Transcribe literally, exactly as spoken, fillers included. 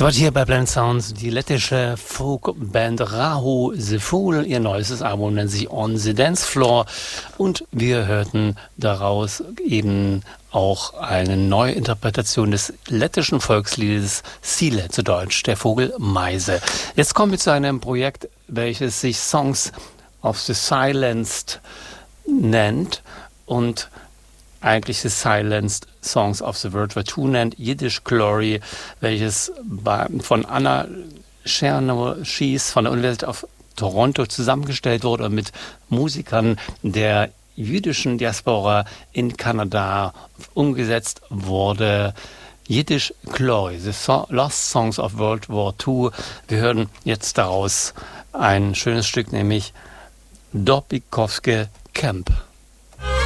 Soweit hier bei Blend Sounds die lettische Folkband Rahu the Fool. Ihr neuestes Album nennt sich On the Dance Floor und wir hörten daraus eben auch eine Neuinterpretation des lettischen Volksliedes Sile, zu Deutsch der Vogel Meise. Jetzt kommen wir zu einem Projekt, welches sich Songs of the Silenced nennt und eigentlich The Silenced Songs of the World War Two nennt, Yiddish Glory, welches bei, von Anna Chernow-Schies von der Universität of Toronto zusammengestellt wurde und mit Musikern der jüdischen Diaspora in Kanada umgesetzt wurde. Yiddish Glory, The so- Lost Songs of World War Two. Wir hören jetzt daraus ein schönes Stück, nämlich Dobikowske Camp.